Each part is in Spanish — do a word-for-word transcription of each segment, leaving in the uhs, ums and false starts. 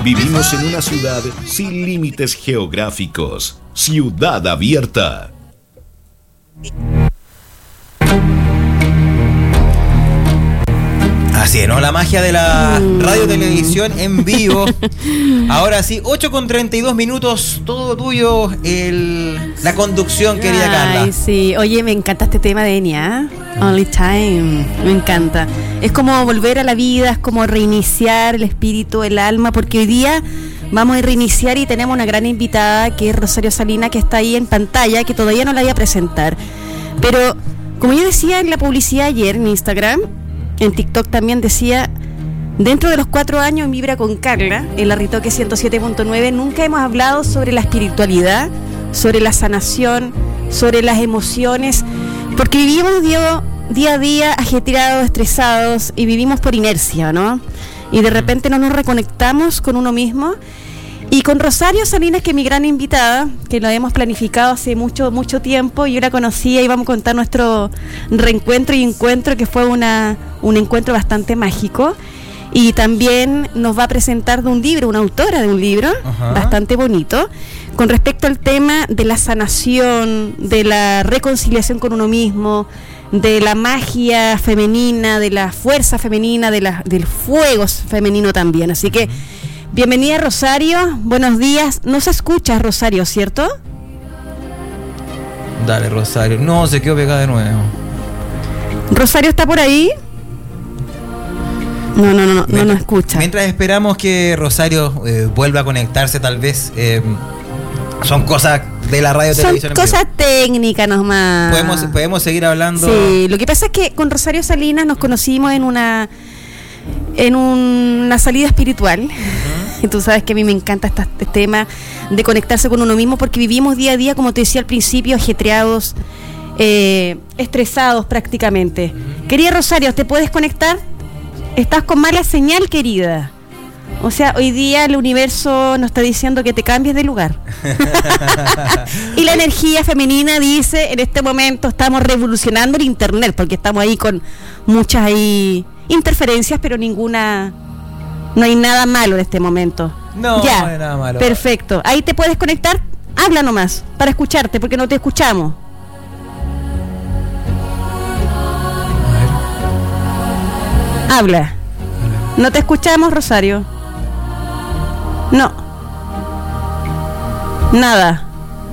Vivimos en una ciudad sin límites geográficos. Ciudad Abierta. Así es, ¿no? La magia de la radio televisión en vivo. Ahora sí, ocho con treinta y dos minutos, todo tuyo, el, la conducción, querida Carla. Ay, sí. Oye, me encanta este tema de Enya, ¿eh? Only Time, me encanta. Es como volver a la vida, es como reiniciar el espíritu, el alma, porque hoy día vamos a reiniciar y tenemos una gran invitada que es Rosario Salinas, que está ahí en pantalla, que todavía no la voy a presentar. Pero, como yo decía en la publicidad ayer en Instagram, en TikTok también decía, dentro de los cuatro años en Vibra con Carla, en la Ritoque ciento siete punto nueve, nunca hemos hablado sobre la espiritualidad, sobre la sanación, sobre las emociones, porque vivimos día, día a día ajetreados, estresados y vivimos por inercia, ¿no? Y de repente no nos reconectamos con uno mismo. Y con Rosario Salinas, que es mi gran invitada, que lo hemos planificado hace mucho mucho tiempo, yo la conocía y vamos a contar nuestro reencuentro y encuentro, que fue una un encuentro bastante mágico. Y también nos va a presentar de un libro, una autora de un libro, ajá, bastante bonito, con respecto al tema de la sanación, de la reconciliación con uno mismo, de la magia femenina, de la fuerza femenina, de la, del fuego femenino también. Así que bienvenida, Rosario, buenos días. No se escucha, Rosario, ¿cierto? Dale, Rosario. No, se quedó pegada de nuevo. ¿Rosario está por ahí? No, no, no, no, no nos escucha. Mientras esperamos que Rosario eh, vuelva a conectarse, tal vez, eh, son cosas de la radio televisión. Son cosas técnicas nomás. Podemos, podemos seguir hablando. Sí, lo que pasa es que con Rosario Salinas nos conocimos en una en una salida espiritual. Uh-huh. Y tú sabes que a mí me encanta este, este tema de conectarse con uno mismo, porque vivimos día a día, como te decía al principio, ajetreados, eh, estresados prácticamente. Uh-huh. Querida Rosario, ¿te puedes conectar? Estás con mala señal, querida. O sea, hoy día el universo nos está diciendo que te cambies de lugar. Y la energía femenina dice, en este momento estamos revolucionando el internet, porque estamos ahí con muchas ahí interferencias, pero ninguna, no hay nada malo en este momento. No, ya, no hay nada malo. Perfecto. Ahí te puedes conectar, habla nomás, para escucharte, porque no te escuchamos. Habla. No te escuchamos, Rosario. No. Nada.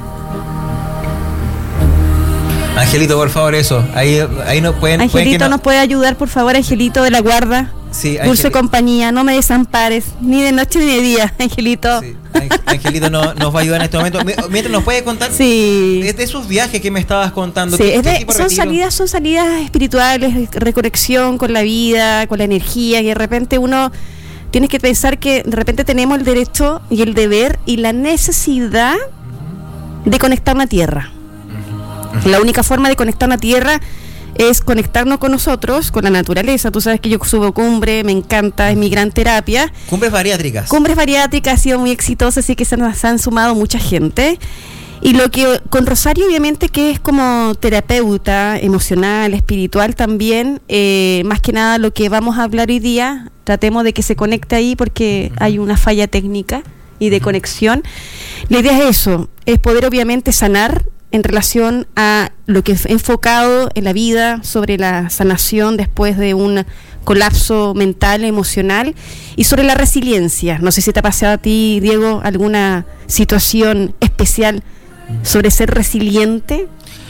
Angelito, por favor, eso. Ahí, ahí no pueden. Angelito, pueden que no... ¿nos puede ayudar, por favor, Angelito de la guarda? Sí, Dulce Angel... compañía, no me desampares, ni de noche ni de día, Angelito. Sí. Angelito no, nos va a ayudar en este momento. Mientras nos puede contar, sí, de esos viajes que me estabas contando. Sí, ¿Qué, es de, qué son salidas, son salidas espirituales, reconexión con la vida, con la energía, y de repente uno tiene que pensar que de repente tenemos el derecho y el deber y la necesidad de conectar la tierra. Uh-huh. La única forma de conectar la tierra es conectarnos con nosotros, con la naturaleza. Tú sabes que yo subo cumbre, me encanta, es mi gran terapia. Cumbres bariátricas. Cumbres bariátricas, ha sido muy exitosa, así que se nos han sumado mucha gente. Y lo que con Rosario, obviamente, que es como terapeuta emocional, espiritual también, eh, más que nada lo que vamos a hablar hoy día, tratemos de que se conecte ahí porque hay una falla técnica y de conexión. La idea es eso, es poder obviamente sanar en relación a lo que es enfocado en la vida sobre la sanación después de un colapso mental, emocional, y sobre la resiliencia. No sé si te ha pasado a ti, Diego, alguna situación especial sobre ser resiliente.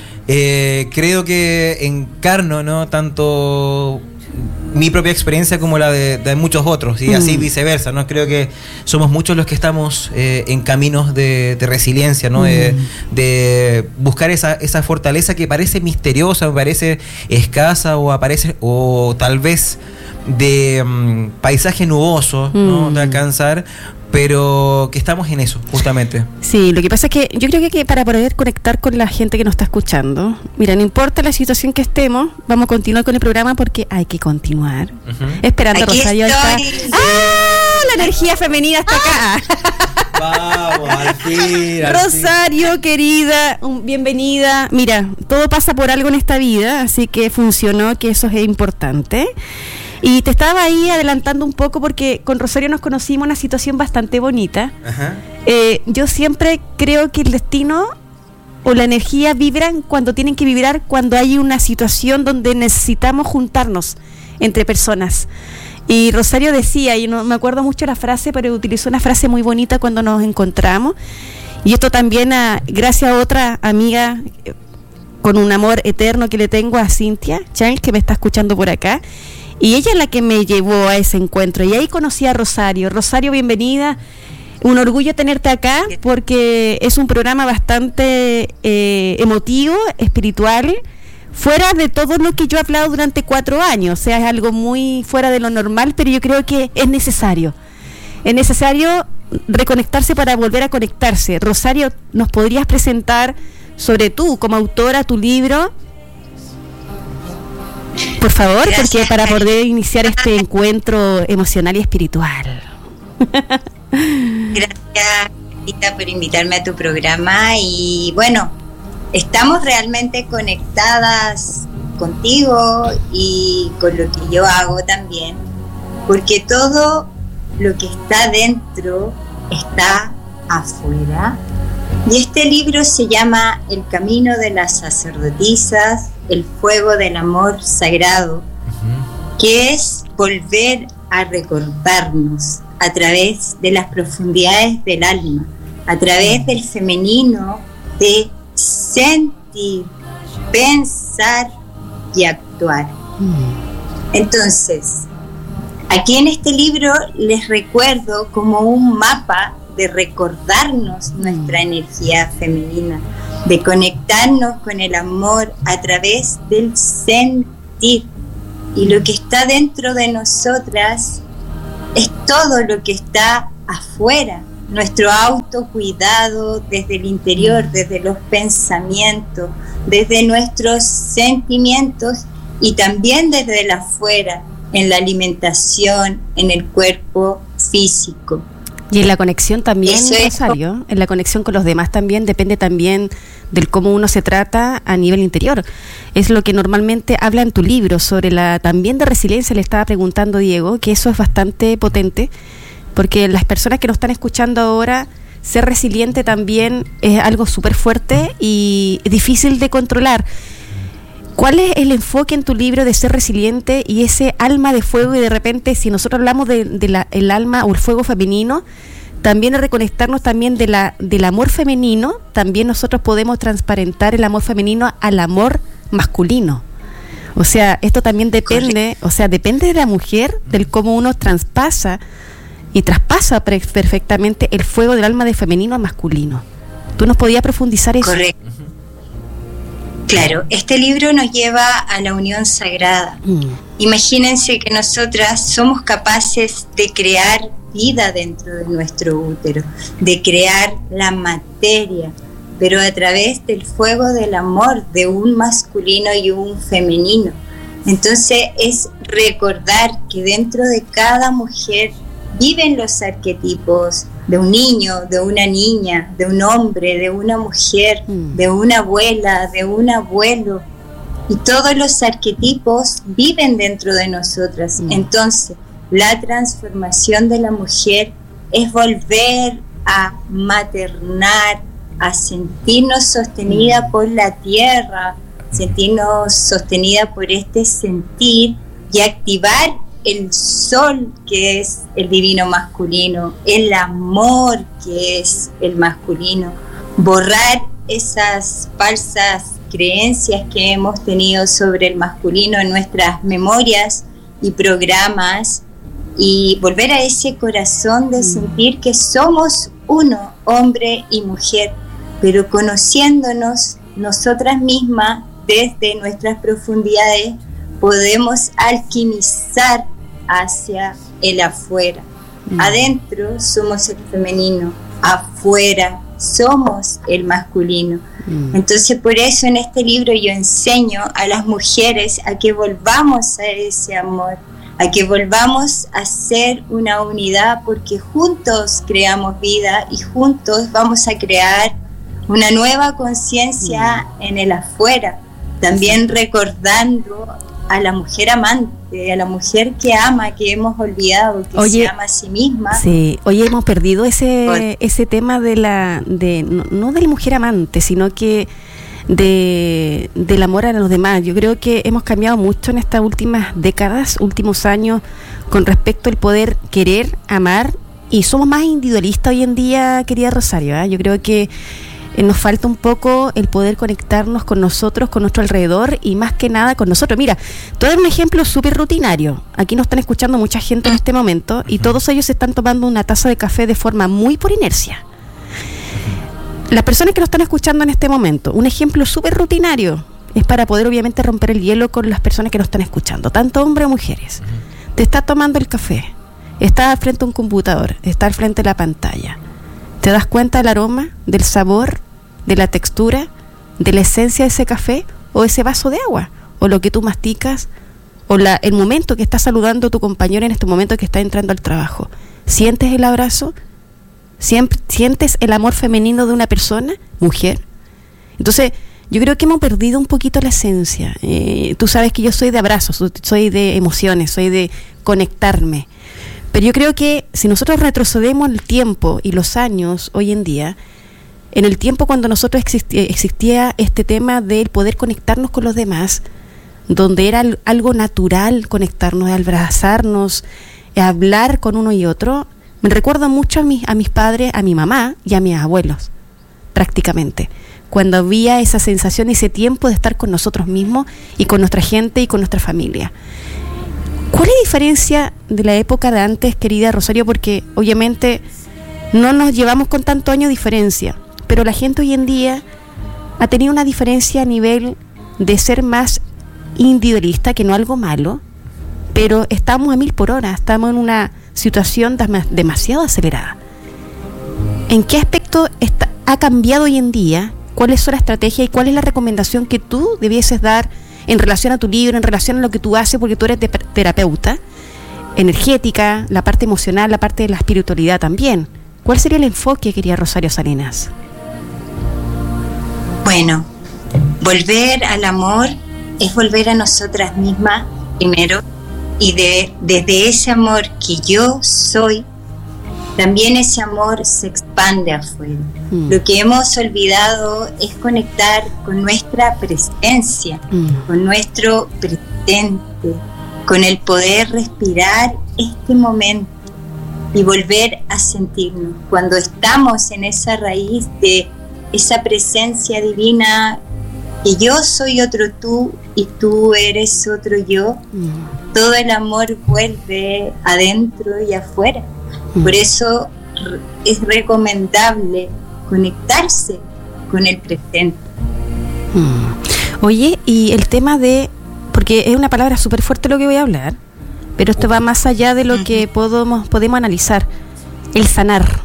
Eh, creo que encarno, ¿no?, tanto mi propia experiencia como la de, de muchos otros, y mm. así viceversa, ¿no? Creo que somos muchos los que estamos eh, en caminos de, de resiliencia, ¿no? Mm. De, de buscar esa, esa fortaleza que parece misteriosa, parece escasa, o aparece, o tal vez de um, paisaje nuboso, mm. ¿no?, de alcanzar, pero que estamos en eso, justamente. Sí, lo que pasa es que yo creo que, que para poder conectar con la gente que nos está escuchando, mira, no importa la situación que estemos, vamos a continuar con el programa porque hay que continuar. Uh-huh. Esperando, aquí Rosario está. ¡Ah! La energía femenina está acá. Vamos, al fin, al Rosario, fin. Querida, un, bienvenida. Mira, todo pasa por algo en esta vida, así que funcionó, que eso es importante. Y te estaba ahí adelantando un poco porque con Rosario nos conocimos en una situación bastante bonita. Ajá. Eh, yo siempre creo que el destino o la energía vibran cuando tienen que vibrar, cuando hay una situación donde necesitamos juntarnos entre personas. Y Rosario decía, y no me acuerdo mucho la frase, pero utilizó una frase muy bonita cuando nos encontramos. Y esto también a, gracias a otra amiga eh, con un amor eterno que le tengo, a Cintia Chang, que me está escuchando por acá. Y ella es la que me llevó a ese encuentro. Y ahí conocí a Rosario. Rosario, bienvenida. Un orgullo tenerte acá porque es un programa bastante eh, emotivo, espiritual, fuera de todo lo que yo he hablado durante cuatro años. O sea, es algo muy fuera de lo normal, pero yo creo que es necesario. Es necesario reconectarse para volver a conectarse. Rosario, ¿nos podrías presentar sobre tú, como autora, tu libro? Por favor, gracias, porque para poder iniciar este encuentro emocional y espiritual. Gracias, Rita, por invitarme a tu programa. Y bueno, estamos realmente conectadas contigo y con lo que yo hago también, porque todo lo que está dentro está afuera. Y este libro se llama El camino de las sacerdotisas, el fuego del amor sagrado, uh-huh. que es volver a recordarnos a través de las profundidades del alma, a través del femenino, de sentir, pensar y actuar. Uh-huh. Entonces, aquí en este libro les recuerdo como un mapa de recordarnos nuestra energía femenina, de conectarnos con el amor a través del sentir. Y lo que está dentro de nosotras es todo lo que está afuera, nuestro autocuidado desde el interior, desde los pensamientos, desde nuestros sentimientos y también desde el afuera, en la alimentación, en el cuerpo físico. Y en la conexión también, Rosario, en la conexión con los demás también, depende también del cómo uno se trata a nivel interior. Es lo que normalmente habla en tu libro, sobre la también de resiliencia, le estaba preguntando Diego, que eso es bastante potente, porque las personas que nos están escuchando ahora, ser resiliente también es algo súper fuerte y difícil de controlar. ¿Cuál es el enfoque en tu libro de ser resiliente y ese alma de fuego? Y de repente, si nosotros hablamos de, de la, el alma o el fuego femenino, también es reconectarnos también de la, del amor femenino, también nosotros podemos transparentar el amor femenino al amor masculino. O sea, esto también depende, Correcto. o sea, depende de la mujer, del cómo uno traspasa y traspasa perfectamente el fuego del alma de femenino a masculino. ¿Tú nos podías profundizar eso? Correcto. Claro, este libro nos lleva a la unión sagrada. Mm. Imagínense que nosotras somos capaces de crear vida dentro de nuestro útero, de crear la materia, pero a través del fuego del amor de un masculino y un femenino. Entonces es recordar que dentro de cada mujer viven los arquetipos de un niño, de una niña, de un hombre, de una mujer, mm. de una abuela, de un abuelo. Y todos los arquetipos viven dentro de nosotras. Mm. Entonces, la transformación de la mujer es volver a maternar, a sentirnos sostenida mm. por la tierra, sentirnos sostenida por este sentir y activar el sol, que es el divino masculino, el amor, que es el masculino, borrar esas falsas creencias que hemos tenido sobre el masculino en nuestras memorias y programas y volver a ese corazón de sentir que somos uno, hombre y mujer, pero conociéndonos nosotras mismas desde nuestras profundidades, podemos alquimizar hacia el afuera. Mm. Adentro somos el femenino, afuera somos el masculino. Mm. Entonces por eso en este libro yo enseño a las mujeres a que volvamos a ese amor, a que volvamos a ser una unidad, porque juntos creamos vida y juntos vamos a crear una nueva conciencia mm. en el afuera, también recordando a la mujer amante, a la mujer que ama, que hemos olvidado, que Oye, se ama a sí misma. Sí, hoy hemos perdido ese, ese tema de la, de no, no de la mujer amante, sino que de del amor a los demás. Yo creo que hemos cambiado mucho en estas últimas décadas, últimos años, con respecto al poder querer, amar, y somos más individualistas hoy en día, querida Rosario, ¿eh? Yo creo que eh, nos falta un poco el poder conectarnos con nosotros, con nuestro alrededor, y más que nada con nosotros. Mira, te doy un ejemplo súper rutinario. Aquí nos están escuchando mucha gente en este momento, y todos ellos se están tomando una taza de café de forma muy por inercia. Las personas que nos están escuchando en este momento, un ejemplo súper rutinario, es para poder obviamente romper el hielo con las personas que nos están escuchando, tanto hombres o mujeres. Te estás tomando el café, estás al frente de un computador, estás al frente de la pantalla. ¿Te das cuenta del aroma, del sabor, de la textura, de la esencia de ese café o ese vaso de agua? O lo que tú masticas, o la, el momento que estás saludando a tu compañero en este momento que está entrando al trabajo. ¿Sientes el abrazo? ¿Sientes el amor femenino de una persona, mujer? Entonces, yo creo que hemos perdido un poquito la esencia. Eh, tú sabes que yo soy de abrazos, soy de emociones, soy de conectarme. Pero yo creo que si nosotros retrocedemos el tiempo y los años hoy en día, en el tiempo cuando nosotros existía, existía este tema del poder conectarnos con los demás, donde era algo natural conectarnos, abrazarnos, hablar con uno y otro, me recuerda mucho a mis, a mis padres, a mi mamá y a mis abuelos, prácticamente. Cuando había esa sensación, ese tiempo de estar con nosotros mismos y con nuestra gente y con nuestra familia. ¿Cuál es la diferencia de la época de antes, querida Rosario? Porque obviamente no nos llevamos con tanto año de diferencia, pero la gente hoy en día ha tenido una diferencia a nivel de ser más individualista, que no algo malo, pero estamos a mil por hora, estamos en una situación demasiado acelerada. ¿En qué aspecto está, ha cambiado hoy en día? ¿Cuál es la estrategia y cuál es la recomendación que tú debieses dar en relación a tu libro, en relación a lo que tú haces, porque tú eres de, terapeuta energética, la parte emocional, la parte de la espiritualidad también? ¿Cuál sería el enfoque, querida Rosario Salinas? Bueno, volver al amor es volver a nosotras mismas primero, y de, desde ese amor que yo soy, también ese amor se expande afuera. Mm. Lo que hemos olvidado es conectar con nuestra presencia, mm. con nuestro presente, con el poder respirar este momento y volver a sentirnos. Cuando estamos en esa raíz de esa presencia divina, que yo soy otro tú y tú eres otro yo, mm. todo el amor vuelve adentro y afuera. Mm. Por eso es recomendable conectarse con el presente. Mm. Oye, y el tema de, porque es una palabra súper fuerte lo que voy a hablar, pero esto va más allá de lo mm. que podemos, podemos analizar, el sanar.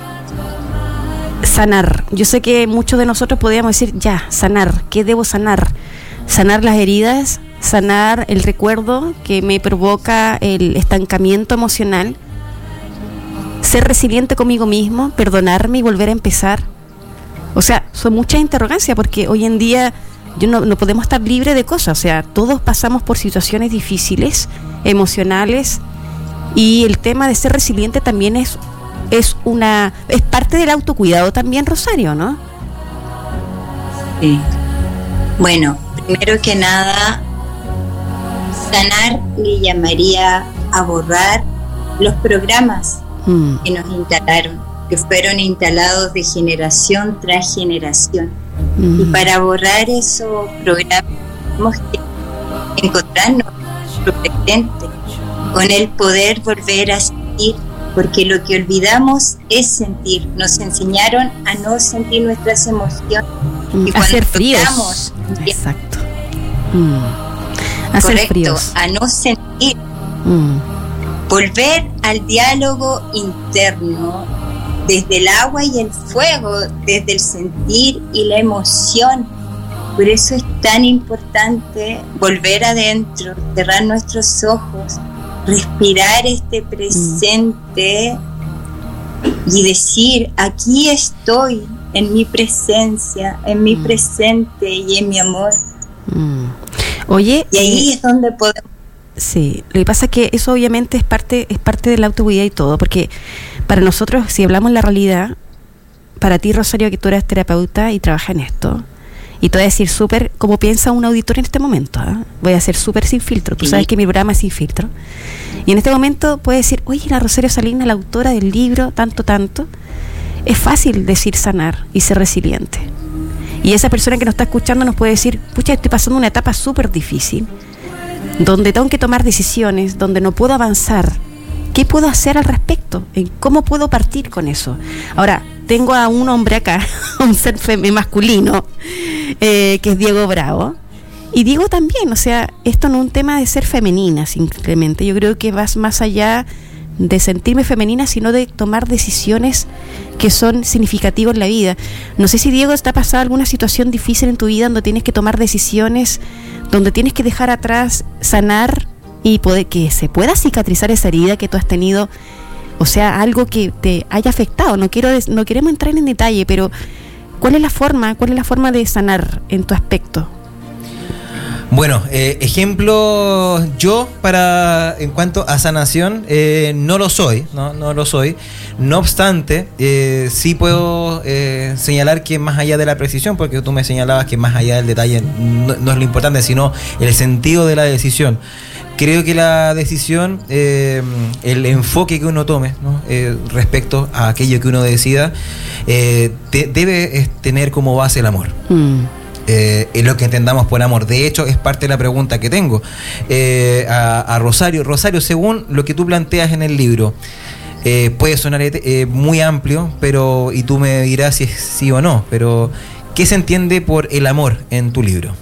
Sanar. Yo sé que muchos de nosotros podríamos decir, ya, sanar. ¿Qué debo sanar? Sanar las heridas, sanar el recuerdo que me provoca el estancamiento emocional, ser resiliente conmigo mismo, perdonarme y volver a empezar. O sea, son muchas interrogancias, porque hoy en día yo no, no podemos estar libres de cosas. O sea, todos pasamos por situaciones difíciles, emocionales, y el tema de ser resiliente también es es una es parte del autocuidado también, Rosario, ¿no? Sí. Bueno, primero que nada, sanar le llamaría a borrar los programas mm. que nos instalaron, que fueron instalados de generación tras generación. Mm. Y para borrar esos programas tenemos que encontrarnos nuestro presente, con el poder volver a sentir, porque lo que olvidamos es sentir. Nos enseñaron a no sentir nuestras emociones. Mm, y a ser fríos. Exacto. Mm. A ser fríos. A no sentir. Mm. Volver al diálogo interno, desde el agua y el fuego, desde el sentir y la emoción. Por eso es tan importante volver adentro, cerrar nuestros ojos, respirar este presente mm. y decir, aquí estoy, en mi presencia, en mi mm. presente y en mi amor. Mm. Oye, y ahí eh, es donde podemos. Sí, lo que pasa es que eso obviamente es parte, es parte de la autocuidado y todo, porque para nosotros, si hablamos la realidad, para ti, Rosario, que tú eres terapeuta y trabajas en esto, y te voy a decir súper como piensa un auditor en este momento, ¿eh? Voy a ser súper sin filtro, tú sabes que mi programa es sin filtro, y en este momento puede decir, oye, la Rosario Salinas, la autora del libro, tanto, tanto, es fácil decir sanar y ser resiliente, y esa persona que nos está escuchando nos puede decir, pucha, estoy pasando una etapa súper difícil, donde tengo que tomar decisiones, donde no puedo avanzar. ¿Qué puedo hacer al respecto? ¿Cómo puedo partir con eso? Ahora, tengo a un hombre acá, un ser fem- masculino, eh, que es Diego Bravo. Y Diego también, o sea, esto no es un tema de ser femenina simplemente. Yo creo que vas más allá de sentirme femenina, sino de tomar decisiones que son significativas en la vida. No sé si, Diego, te ha pasado alguna situación difícil en tu vida donde tienes que tomar decisiones, donde tienes que dejar atrás, sanar y poder que se pueda cicatrizar esa herida que tú has tenido, o sea, algo que te haya afectado. No quiero des- no queremos entrar en detalle, pero ¿cuál es la forma, cuál es la forma de sanar en tu aspecto? Bueno, eh, ejemplo, yo para en cuanto a sanación eh, no lo soy, no, no lo soy. No obstante, eh, sí puedo eh, señalar que más allá de la precisión, porque tú me señalabas que más allá del detalle no, no es lo importante, sino el sentido de la decisión. Creo que la decisión, eh, el enfoque que uno tome, ¿no? eh, respecto a aquello que uno decida, eh, te, debe eh, tener como base el amor. Mm. Eh, es lo que entendamos por amor. De hecho, es parte de la pregunta que tengo eh, a, a Rosario. Rosario, según lo que tú planteas en el libro, eh, puede sonar eh, muy amplio, pero y tú me dirás si es sí o no, pero ¿qué se entiende por el amor en tu libro?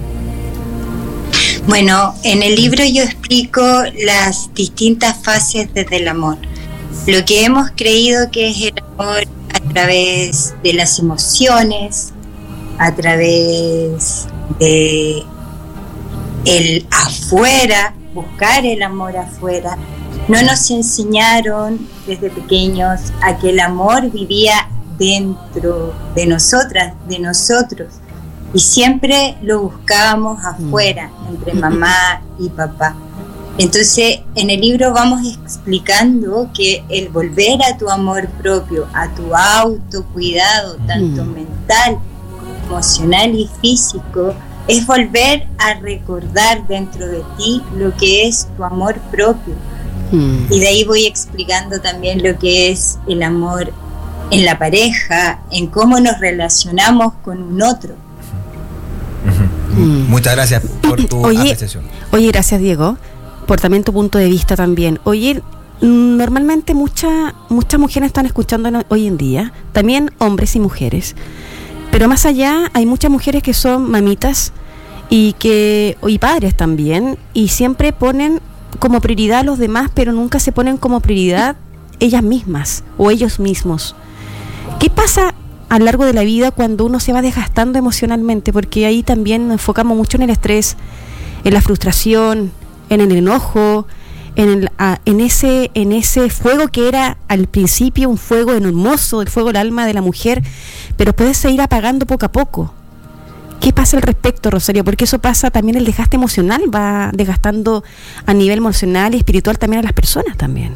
Bueno, en el libro yo explico las distintas fases desde el amor. Lo que hemos creído que es el amor a través de las emociones, a través de el afuera, buscar el amor afuera. No nos enseñaron desde pequeños a que el amor vivía dentro de nosotras, de nosotros, y siempre lo buscábamos afuera, entre mamá y papá. Entonces, en el libro vamos explicando que el volver a tu amor propio, a tu autocuidado, tanto mm. mental, emocional y físico, es volver a recordar dentro de ti lo que es tu amor propio. Mm. Y de ahí voy explicando también lo que es el amor en la pareja, en cómo nos relacionamos con un otro. Uh-huh. Mm. Muchas gracias por tu oye, apreciación. Oye, gracias, Diego, por también tu punto de vista también. Oye, normalmente muchas muchas mujeres están escuchando hoy en día, también hombres y mujeres. Pero más allá, hay muchas mujeres que son mamitas y que y padres también, y siempre ponen como prioridad a los demás, pero nunca se ponen como prioridad ellas mismas o ellos mismos. ¿Qué pasa a lo largo de la vida cuando uno se va desgastando emocionalmente? Porque ahí también nos enfocamos mucho en el estrés, en la frustración, en el enojo, en, el, a, en ese en ese fuego que era al principio un fuego hermoso, el fuego del alma de la mujer, pero puede seguir apagando poco a poco. ¿Qué pasa al respecto, Rosario? Porque eso pasa también, el desgaste emocional va desgastando a nivel emocional y espiritual también a las personas también.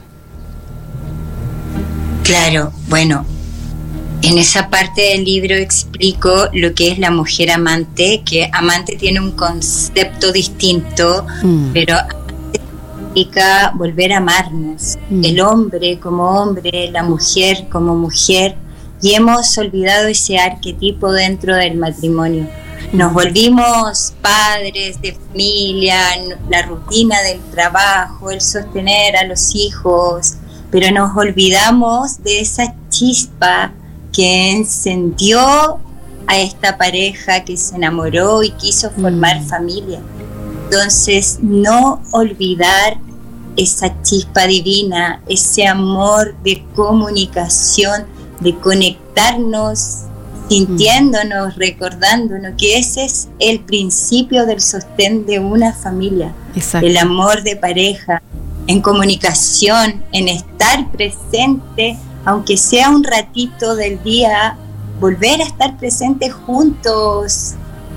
Claro, bueno, en esa parte del libro explico lo que es la mujer amante, que amante tiene un concepto distinto, mm. pero significa volver a amarnos, mm. el hombre como hombre, la mujer como mujer, y hemos olvidado ese arquetipo dentro del matrimonio. Nos volvimos padres de familia, la rutina del trabajo, el sostener a los hijos, pero nos olvidamos de esa chispa que encendió a esta pareja que se enamoró y quiso formar mm. familia. Entonces, no olvidar esa chispa divina, ese amor de comunicación, de conectarnos, sintiéndonos, mm. recordándonos que ese es el principio del sostén de una familia. Exacto. El amor de pareja, en comunicación, en estar presente, aunque sea un ratito del día, volver a estar presentes juntos,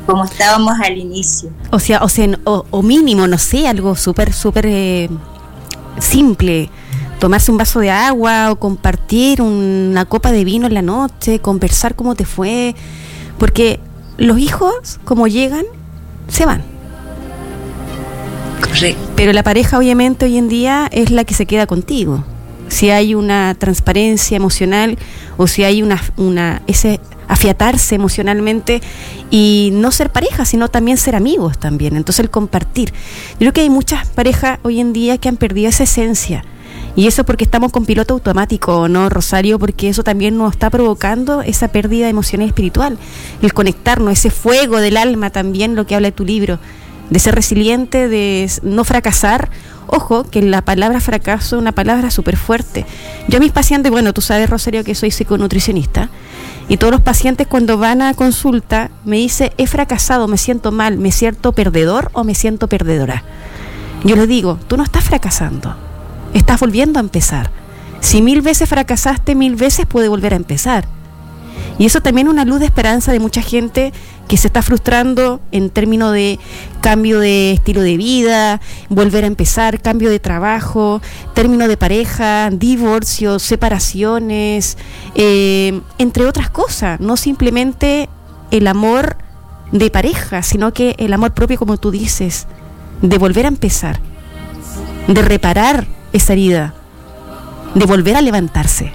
como estábamos al inicio. O sea, o sea, o, o mínimo, no sé, algo súper, súper eh, simple. Tomarse un vaso de agua o compartir una copa de vino en la noche, conversar cómo te fue. Porque los hijos, como llegan, se van. Correcto. Pero la pareja, obviamente, hoy en día es la que se queda contigo. Si hay una transparencia emocional o si hay una, una ese afiatarse emocionalmente y no ser pareja, sino también ser amigos también. Entonces el compartir. Yo creo que hay muchas parejas hoy en día que han perdido esa esencia. Y eso porque estamos con piloto automático, ¿no, Rosario? Porque eso también nos está provocando esa pérdida emocional y espiritual. El conectarnos, ese fuego del alma también, lo que habla de tu libro, de ser resiliente, de no fracasar. Ojo, que la palabra fracaso es una palabra súper fuerte. Yo a mis pacientes, bueno, tú sabes, Rosario, que soy psiconutricionista, y todos los pacientes cuando van a consulta me dicen, he fracasado, me siento mal, me siento perdedor o me siento perdedora. Yo les digo, tú no estás fracasando, estás volviendo a empezar. Si mil veces fracasaste, mil veces puede volver a empezar. Y eso también es una luz de esperanza de mucha gente que se está frustrando en términos de cambio de estilo de vida, volver a empezar, cambio de trabajo, término de pareja, divorcios, separaciones, eh, entre otras cosas. No simplemente el amor de pareja, sino que el amor propio, como tú dices, de volver a empezar, de reparar esa herida, de volver a levantarse.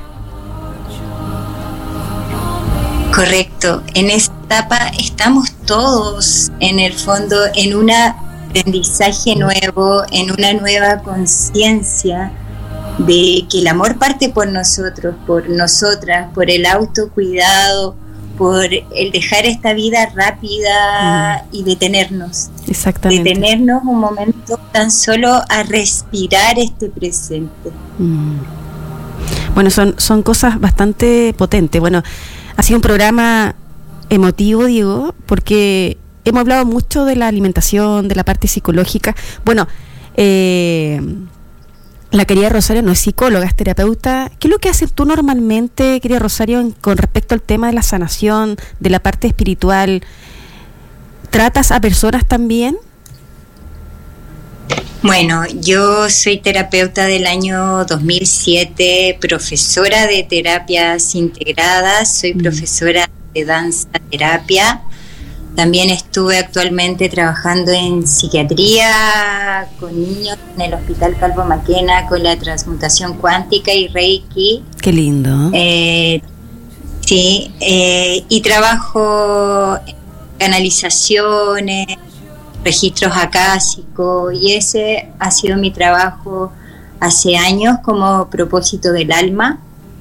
Correcto, en esta etapa estamos todos en el fondo en un aprendizaje nuevo, en una nueva conciencia de que el amor parte por nosotros, por nosotras, por el autocuidado, por el dejar esta vida rápida mm. y detenernos. Exactamente. Detenernos un momento tan solo a respirar este presente. Mm. Bueno, son, son cosas bastante potentes. Bueno, ha sido un programa emotivo, Diego, porque hemos hablado mucho de la alimentación, de la parte psicológica. Bueno, eh, la querida Rosario no es psicóloga, es terapeuta. ¿Qué es lo que haces tú normalmente, querida Rosario, en, con respecto al tema de la sanación, de la parte espiritual? ¿Tratas a personas también? Bueno, yo soy terapeuta del año dos mil siete, profesora de terapias integradas, soy profesora de danza terapia. También estuve actualmente trabajando en psiquiatría con niños en el Hospital Calvo Maquena con la transmutación cuántica y Reiki. Qué lindo. Eh, sí, eh, y trabajo en canalizaciones, registros acásicos, y ese ha sido mi trabajo hace años como propósito del alma.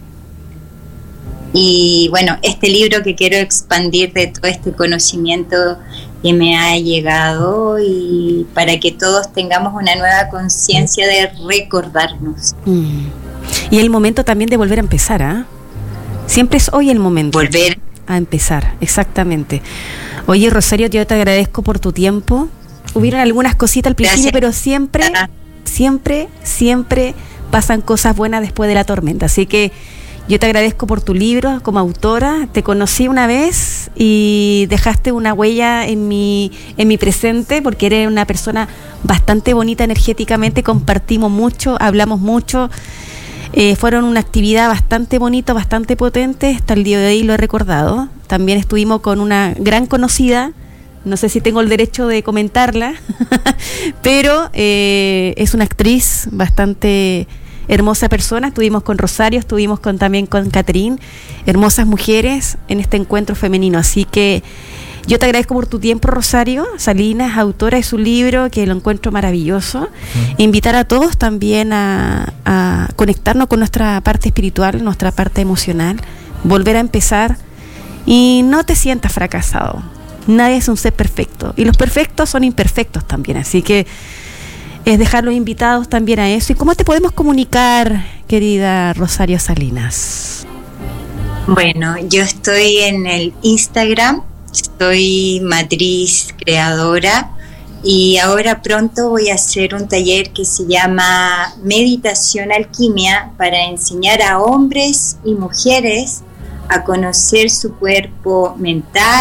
Y bueno, este libro que quiero expandir de todo este conocimiento que me ha llegado y para que todos tengamos una nueva conciencia de recordarnos. Mm. Y el momento también de volver a empezar, ¿ah? ¿eh? Siempre es hoy el momento. Volver a empezar, exactamente. Oye, Rosario, yo te agradezco por tu tiempo. Hubieron algunas cositas al principio, Gracias. Pero siempre, siempre, siempre pasan cosas buenas después de la tormenta. Así que yo te agradezco por tu libro como autora. Te conocí una vez y dejaste una huella en mi, en mi presente, porque eres una persona bastante bonita energéticamente. Compartimos mucho, hablamos mucho. Eh, fueron una actividad bastante bonita, bastante potente. Hasta el día de hoy lo he recordado. También estuvimos con una gran conocida, no sé si tengo el derecho de comentarla, pero eh, es una actriz bastante hermosa persona. Estuvimos con Rosario, estuvimos con, también con Catherine, hermosas mujeres en este encuentro femenino. Así que yo te agradezco por tu tiempo, Rosario Salinas, autora de su libro, que lo encuentro maravilloso. Uh-huh. Invitar a todos también a, a conectarnos con nuestra parte espiritual, nuestra parte emocional, volver a empezar y no te sientas fracasado. Nadie es un ser perfecto y los perfectos son imperfectos también, así que es dejar los invitados también a eso. ¿Y cómo te podemos comunicar, querida Rosario Salinas? Bueno, yo estoy en el Instagram, soy matriz creadora y ahora pronto voy a hacer un taller que se llama Meditación Alquimia para enseñar a hombres y mujeres a conocer su cuerpo mental,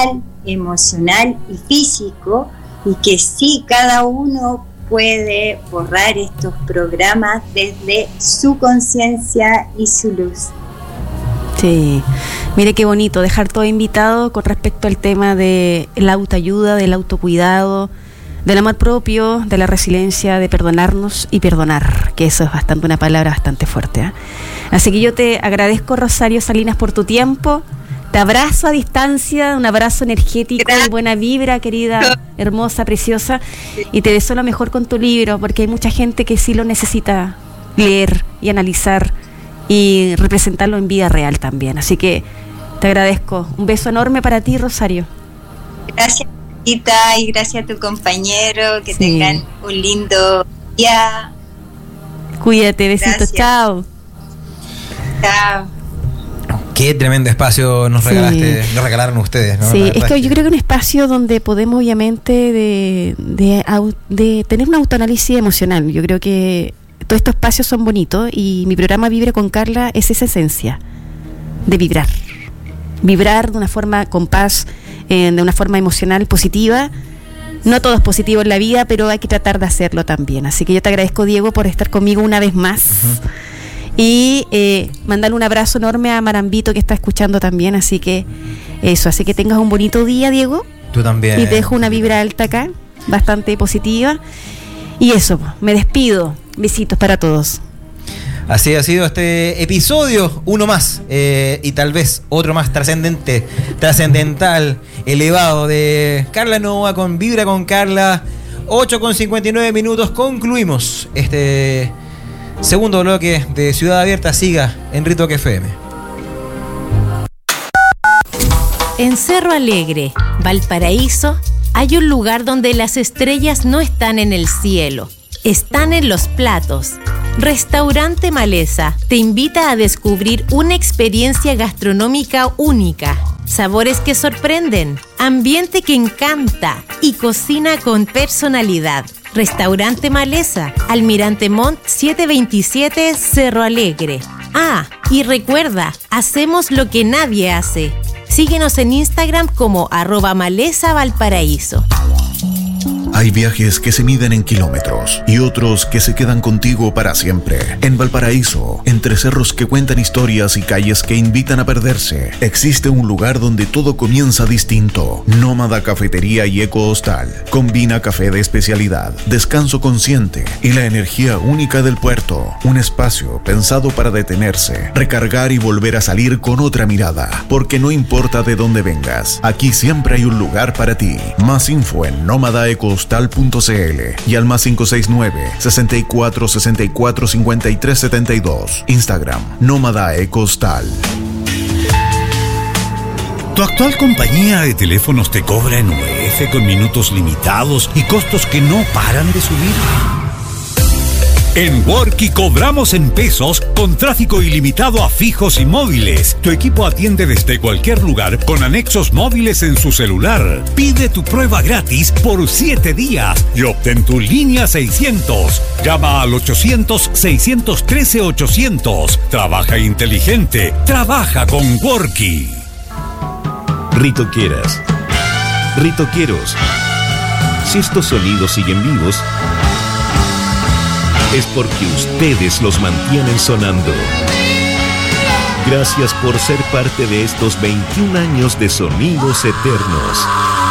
emocional y físico, y que sí, cada uno puede borrar estos programas desde su conciencia y su luz. Sí, mire qué bonito, dejar todo invitado con respecto al tema de la autoayuda, del autocuidado, del amor propio, de la resiliencia, de perdonarnos y perdonar, que eso es bastante una palabra bastante fuerte, ¿eh? Así que yo te agradezco, Rosario Salinas, por tu tiempo. Te abrazo a distancia, un abrazo energético y buena vibra, querida, hermosa, preciosa, y te deseo lo mejor con tu libro, porque hay mucha gente que sí lo necesita leer y analizar y representarlo en vida real también. Así que te agradezco. Un beso enorme para ti, Rosario. Gracias, Tita, y gracias a tu compañero. Que sí. Tengan un lindo día. Cuídate, besitos, gracias. Chao. Chao. Qué tremendo espacio nos regalaste, sí. nos regalaron ustedes, ¿no? Sí, es que yo creo que un espacio donde podemos obviamente de, de, de tener un autoanálisis emocional. Yo creo que todos estos espacios son bonitos y mi programa Vibra con Carla es esa esencia de vibrar. Vibrar de una forma con paz, eh, de una forma emocional positiva. No todo es positivo en la vida, pero hay que tratar de hacerlo también. Así que yo te agradezco, Diego, por estar conmigo una vez más. Uh-huh. Y eh, mandarle un abrazo enorme a Marambito, que está escuchando también. Así que eso, así que tengas un bonito día, Diego. Tú también. Y te dejo una vibra alta acá, bastante positiva. Y eso, me despido. Besitos para todos. Así ha sido este episodio, uno más, eh, y tal vez otro más trascendente, trascendental, elevado, de Carla Novoa con Vibra con Carla. Ocho con cincuenta y nueve minutos, concluimos este segundo bloque de Ciudad Abierta. Siga en Ritoc F M. En Cerro Alegre, Valparaíso, hay un lugar donde las estrellas no están en el cielo, están en los platos. Restaurante Maleza te invita a descubrir una experiencia gastronómica única, sabores que sorprenden, ambiente que encanta y cocina con personalidad. Restaurante Maleza, Almirante Montt setecientos veintisiete, Cerro Alegre. Ah, y recuerda, hacemos lo que nadie hace. Síguenos en Instagram como arroba Maleza Valparaíso. Hay viajes que se miden en kilómetros y otros que se quedan contigo para siempre. En Valparaíso, entre cerros que cuentan historias y calles que invitan a perderse, existe un lugar donde todo comienza distinto. Nómada Cafetería y Eco Hostal combina café de especialidad, descanso consciente y la energía única del puerto. Un espacio pensado para detenerse, recargar y volver a salir con otra mirada. Porque no importa de dónde vengas, aquí siempre hay un lugar para ti. Más info en nómada eco hostal punto c l y al más cinco seis nueve, sesenta y cuatro, sesenta y cuatro, cincuenta y tres setenta y dos. Instagram, Nómada Eco Hostal. ¿Tu actual compañía de teléfonos te cobra en U E F con minutos limitados y costos que no paran de subir? En Worky cobramos en pesos con tráfico ilimitado a fijos y móviles. Tu equipo atiende desde cualquier lugar con anexos móviles en su celular. Pide tu prueba gratis por siete días y obtén tu línea seiscientos. Llama al ochocientos, seiscientos trece, ochocientos. Trabaja inteligente. Trabaja con Worky. Ritoqueras, Ritoqueros. Si estos sonidos siguen vivos, es porque ustedes los mantienen sonando. Gracias por ser parte de estos veintiún años de sonidos eternos.